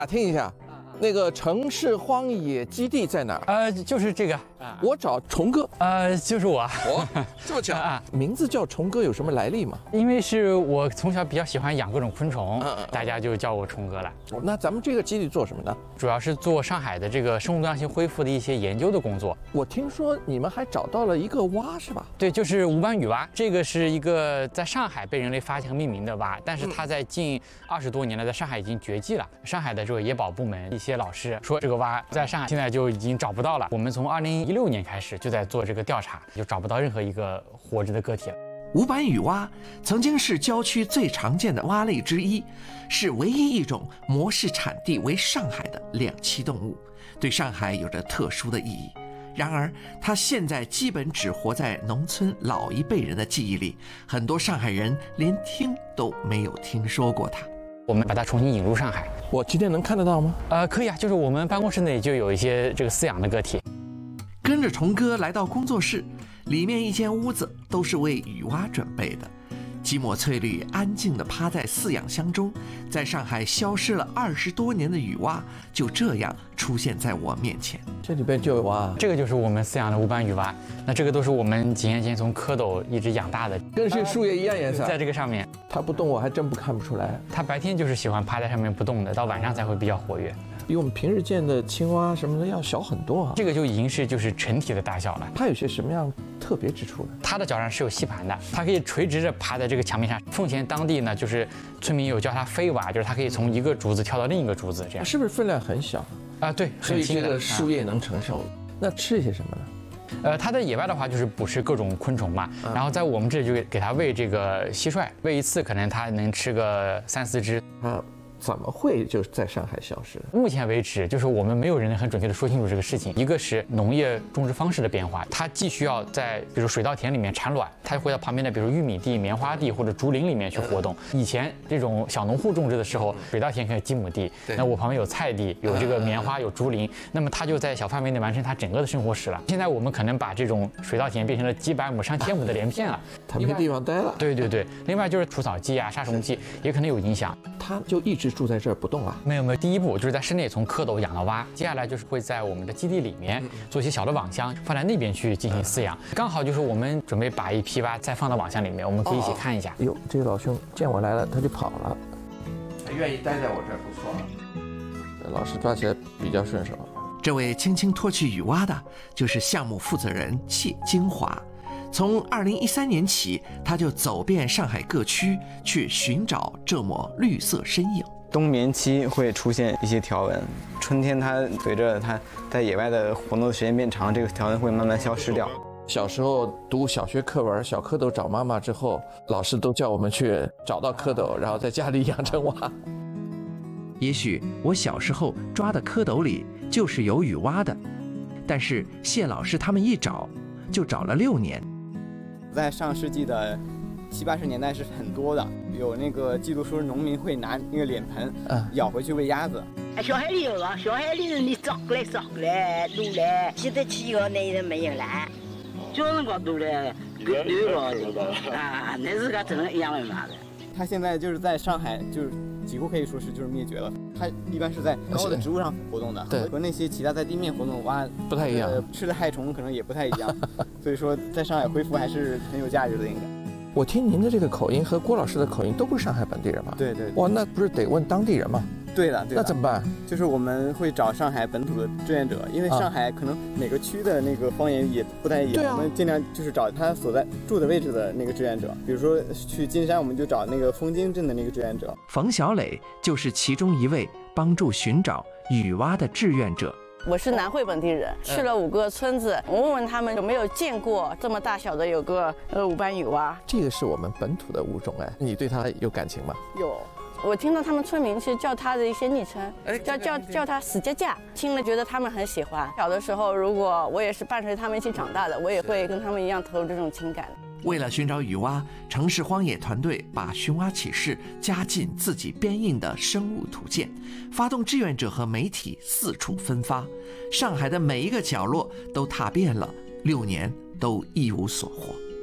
打听一下，那个城市荒野基地在哪儿？ 就是这个。 我找虫哥。 就是我。 这么巧啊！名字叫虫哥有什么来历吗？ 因为是我从小比较喜欢养各种昆虫，大家就叫我虫哥了。 那咱们这个基地做什么呢？ 主要是做上海的这个生物多样性恢复的一些研究的工作。 我听说你们还找到了一个蛙，是吧？ 对，就是无斑羽蛙。这个是一个在上海被人类发现和命名的蛙，但是它在近20多年了，在上海已经绝迹了。上海的这个野保部门一些老师说，这个蛙在上海现在就已经找不到了。我们从2016年开始就在做这个调查，就找不到任何一个活着的个体了。 无斑羽蛙曾经是郊区最常见的蛙类之一，是唯一一种模式产地为上海的两栖动物，对上海有着特殊的意义。然而，它现在基本只活在农村老一辈人的记忆里，很多上海人连听都没有听说过它。 我们把它重新引入上海。 我今天能看得到吗？ 可以啊，就是我们办公室内就有一些这个饲养的个体。 跟着虫哥来到工作室，里面一间屋子都是为羽蛙准备的。几抹翠绿安静地趴在饲养箱中，在上海消失了20多年的羽蛙就这样出现在我面前。 这里边就有蛙， 这个就是我们饲养的无斑羽蛙。那这个都是我们几年前从蝌蚪一直养大的， 跟这树叶一样颜色。 在这个上面， 它不动我还真不看不出来。 它白天就是喜欢趴在上面不动的，到晚上才会比较活跃。 比我们平时见的青蛙什么的要小很多啊。 这个就已经是就是成体的大小了。 它有些什么样特别之处呢？ 它的脚上是有吸盘的，它可以垂直着爬在这个墙面上。奉贤当地呢，就是村民有叫它飞蛙，就是它可以从一个竹子跳到另一个竹子，这样。 是不是分量很小啊？对， 所以这个树叶能承受。那吃一些什么呢？ 它在野外的话就是捕食各种昆虫嘛，然后在我们这里就给它喂这个蟋蟀，喂一次可能它能吃个3、4只。 怎么会就在上海消失？ 目前为止，就是我们没有人很准确的说清楚这个事情。一个是农业种植方式的变化，它既需要在比如水稻田里面产卵，它会到旁边的比如玉米地、棉花地或者竹林里面去活动。以前这种小农户种植的时候，水稻田可以几亩地，那我旁边有菜地，有这个棉花，有竹林，那么它就在小范围内完成它整个的生活史了。现在我们可能把这种水稻田变成了几百亩、上千亩的连片了， 它没地方待了。 对。另外就是除草剂啊、杀虫剂也可能有影响。 它就一直住在这儿不动了？ 没有，第一步就是在室内从蝌蚪养到蛙，接下来就是会在我们的基地里面做一些小的网箱，放在那边去进行饲养。刚好就是我们准备把一批蛙再放到网箱里面，我们可以一起看一下。 哟，这个老兄见我来了，他就跑了，他愿意待在我这儿，不错。老师抓起来比较顺手。 这位轻轻脱去羽蛙的，就是项目负责人谢金华。从2013年起，他就走遍上海各区，去寻找这抹绿色身影。 冬眠期会出现一些条纹，春天它随着它在野外的活动的时间变长，这个条纹会慢慢消失掉。 小时候读小学课文《小蝌蚪找妈妈》之后，老师都叫我们去找到蝌蚪，然后在家里养成蛙。 也许我小时候抓的蝌蚪里就是有羽蛙的，但是谢老师他们一找就找了6年。 在上世纪的70、80年代是很多的，有那个记录说农民会拿那个脸盆舀回去喂鸭子。 小海里有啊，小海里你找过来撸来，现在去以后那人没有了，小辰光撸来溜了啊，那是个真的一样的嘛的。 它现在就是在上海，就是几乎可以说是就是灭绝了。它一般是在高的植物上活动的，和那些其他在地面活动的蛙不太一样， 吃的害虫可能也不太一样。所以说，在上海恢复还是很有价值的，应该。 我听您的这个口音和郭老师的口音都不是上海本地人吗？ 对。 哇，那不是得问当地人吗？ 对的。 那怎么办？ 就是我们会找上海本土的志愿者，因为上海可能每个区的那个方言也不太一样，我们尽量就是找他所在住的位置的那个志愿者。比如说去金山，我们就找那个枫泾镇的那个志愿者。 冯小磊就是其中一位帮助寻找羽蛙的志愿者。 我是南汇本地人，去了5个村子，我问问他们有没有见过这么大小的有个无斑羽蛙。 这个是我们本土的物种哎，你对它有感情吗？ 有，我听到他们村民是叫它的一些昵称，叫它死架架，听了觉得他们很喜欢。小的时候，如果我也是伴随他们一起长大的，我也会跟他们一样投入这种情感。 为了寻找羽蛙，城市荒野团队把寻蛙启事加进自己编印的生物图鉴，发动志愿者和媒体四处分发，上海的每一个角落都踏遍了，6年都一无所获。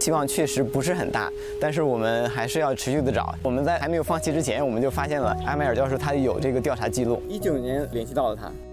希望确实不是很大，但是我们还是要持续的找。我们在还没有放弃之前，我们就发现了埃迈尔教授他有这个调查记录，19年联系到了他。